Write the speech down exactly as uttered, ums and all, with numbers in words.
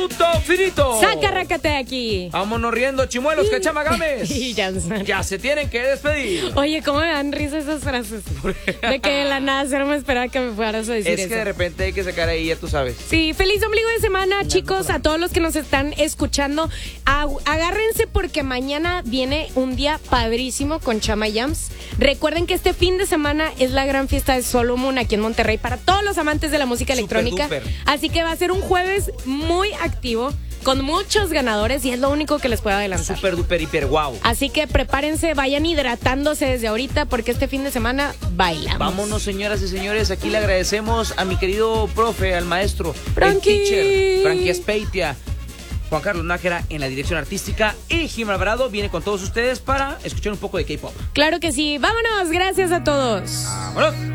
Minuto finito. Saca, rácate de aquí. Vámonos riendo, chimuelos, que chamagames. Y ya, ya se tienen que despedir. Oye, ¿cómo me dan risa esas frases? De que de la nada cero me esperaba que me fueras a decir es eso. que de repente hay que sacar ahí, ya tú sabes. Sí, feliz ombligo de semana, no, chicos, no, a todos los que nos están escuchando. Agárrense porque mañana viene un día padrísimo con Chama Jams. Recuerden que este fin de semana es la gran fiesta de Solomon aquí en Monterrey para todos los amantes de la música electrónica. Super, duper. Así que va a ser un jueves muy activo, con muchos ganadores y es lo único que les puedo adelantar. Super, duper, hiper, wow. Así que prepárense, vayan hidratándose desde ahorita porque este fin de semana bailamos. Vámonos, señoras y señores, aquí le agradecemos a mi querido profe, al maestro, Frankie. el teacher, Frankie Espeitia, Juan Carlos Nájera en la dirección artística y Jim Alvarado viene con todos ustedes para escuchar un poco de K-pop. Claro que sí, vámonos, gracias a todos. Vámonos.